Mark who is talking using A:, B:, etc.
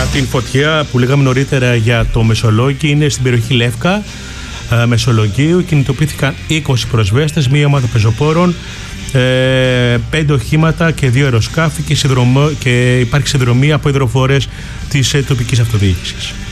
A: Την φωτιά που λέγαμε νωρίτερα για το Μεσολόγγι είναι στην περιοχή Λεύκα Μεσολογγίου. Κινητοποιήθηκαν 20 προσβέστες, μία ομάδα πεζοπόρων, 5 οχήματα και 2 αεροσκάφη και υπάρχει συνδρομή από υδροφορές της τοπικής αυτοδιοίκησης.